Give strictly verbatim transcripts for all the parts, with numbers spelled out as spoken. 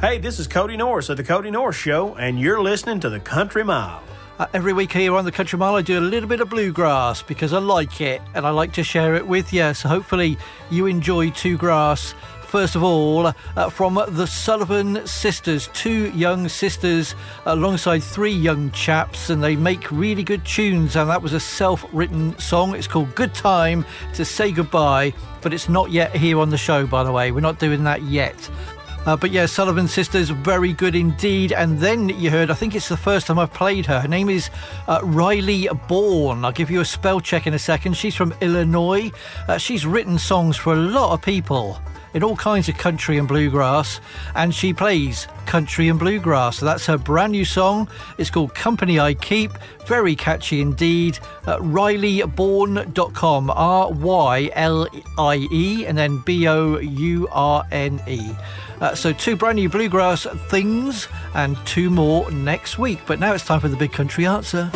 Hey, this is Cody Norris of The Cody Norris Show, and you're listening to The Country Mile. Uh, every week here on The Country Mile, I do a little bit of bluegrass because I like it and I like to share it with you. So hopefully you enjoy two grass. First of all, uh, from the Sullivan Sisters, two young sisters alongside three young chaps, and they make really good tunes, and that was a self-written song. It's called Good Time to Say Goodbye, but it's not yet here on the show, by the way. We're not doing that yet. Uh, but yeah, Sullivan Sisters, very good indeed. And then you heard, I think it's the first time I've played her. Her name is uh, Riley Bourne. I'll give you a spell check in a second. She's from Illinois. Uh, she's written songs for a lot of people in all kinds of country and bluegrass, and she plays country and bluegrass. So that's her brand new song. It's called Company I Keep. Very catchy indeed. Uh, riley bourne dot com, R Y L I E and then B O U R N E. Uh, so two brand new bluegrass things and two more next week. But now it's time for the Big Country Answer.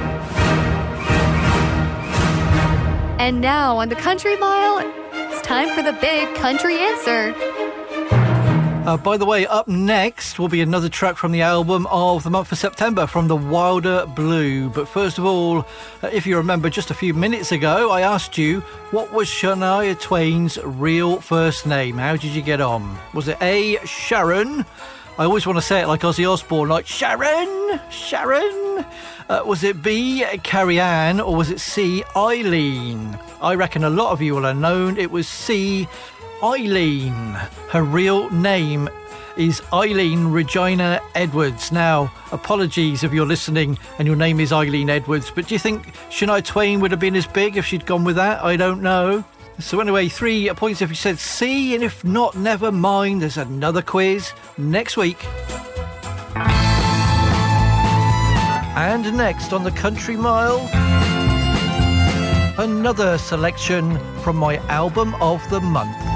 And now on the Country Mile, it's time for the Big Country Answer. Uh, by the way, up next will be another track from the album of the month of September from the Wilder Blue. But first of all, uh, if you remember just a few minutes ago, I asked you, what was Shania Twain's real first name? How did you get on? Was it A, Sharon? I always want to say it like Ozzy Osbourne, like Sharon, Sharon. Uh, was it B, Carrie Ann, or was it C, Eileen? I reckon a lot of you will have known it was C, Eileen. Her real name is Eileen Regina Edwards. Now, apologies if you're listening and your name is Eileen Edwards, but do you think Shania Twain would have been as big if she'd gone with that? I don't know. So anyway, three points if you said C, and if not, never mind. There's another quiz next week. And next on the Country Mile, another selection from my album of the month.